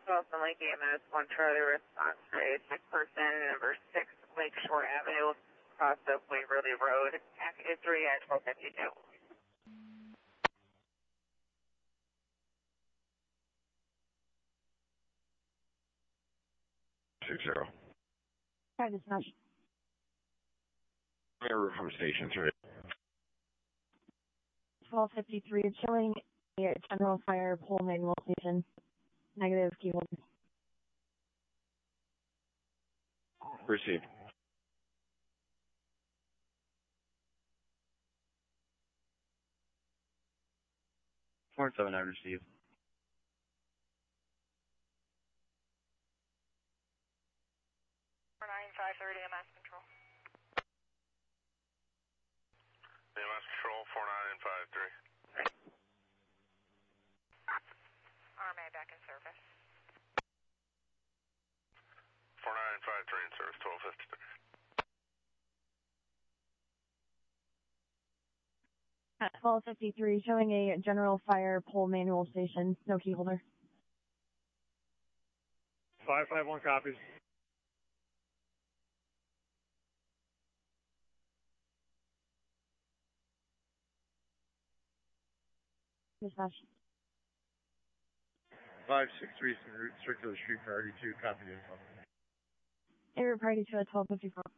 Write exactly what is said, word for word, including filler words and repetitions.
Wilson Lake E M S, one Charlie response rate, sick person, number six, Lakeshore Avenue, across of Waverly Road, package three at twelve fifty-two. Six zero. Hi, dispatch. Mirror from station three. twelve fifty-three, showing a general fire pole manual station. Negative keyhole. Received. four seven, I received. four nine five thirty E M S control. E M S control, four nine five three. R M A back in service. four nine five three in service, twelve fifty-three. At twelve fifty-three, showing a general fire pole manual station. No key holder. five five one copies. Dispatch. five six three Circular Street, priority two, copy info. Air priority two at twelve fifty-four.